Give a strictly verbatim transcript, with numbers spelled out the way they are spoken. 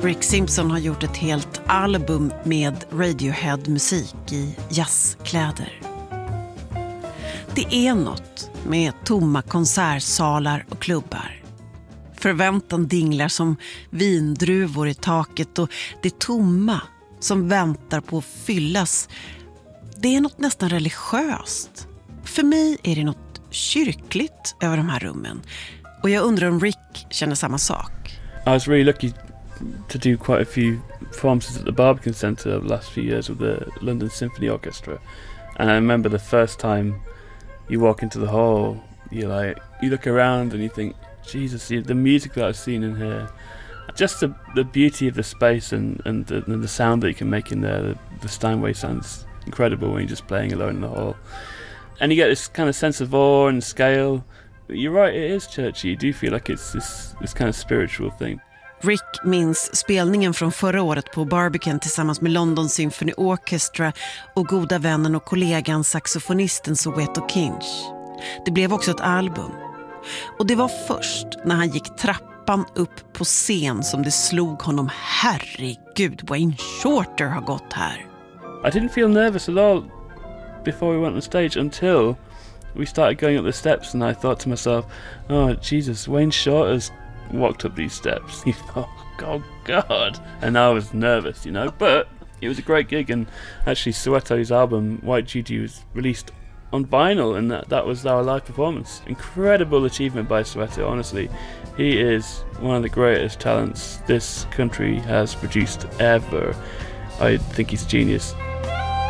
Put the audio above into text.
Rick Simpson har gjort ett helt album med Radiohead-musik i jazzkläder. Det är något med tomma konsertsalar och klubbar. Förväntan dinglar som vindruvor i taket och det tomma som väntar på att fyllas. Det är något nästan religiöst. För mig är det något kyrkligt över de här rummen. Och jag undrar om Rick känner samma sak. I was really lucky to do quite a few performances at the Barbican Centre over the last few years with the London Symphony Orchestra. And I remember the first time you walk into the hall, you like you look around and you think, Jesus, the music that I've seen in here, just the the beauty of the space and and the, and the sound that you can make in there. The, the Steinway sounds incredible when you're just playing alone in the hall, and you get this kind of sense of awe and scale. But you're right, it is churchy. You do feel like it's this this kind of spiritual thing. Rick minns spelningen från förra året på Barbican tillsammans med London Symphony Orchestra och goda vännen och kollegan saxofonisten Soweto Kinch. Det blev också ett album. Och det var först när han gick trappan upp på scen som det slog honom, herregud, Wayne Shorter har gått här. I didn't feel nervous at all before we went on stage until we started going up the steps, and I thought to myself, oh Jesus, Wayne Shorter's walked up these steps. You thought, oh God. And I was nervous, you know, but it was a great gig. And actually Soweto's album White Judy was released on vinyl, and that, that was our live performance. Incredible achievement by Soweto, honestly. He is one of the greatest talents this country has produced ever. I think he's a genius.